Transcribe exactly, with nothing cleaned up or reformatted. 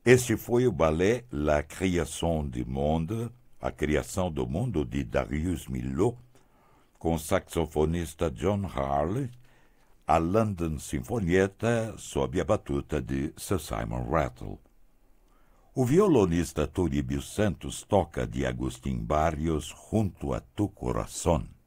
Este foi o ballet La Création du Monde, A Criação do Mundo, de Darius Milhaud, com o saxofonista John Harley, a London Sinfonietta, sob a batuta de Sir Simon Rattle. O violonista Toribio Santos toca de Agustín Barrios junto a Tu Corazón.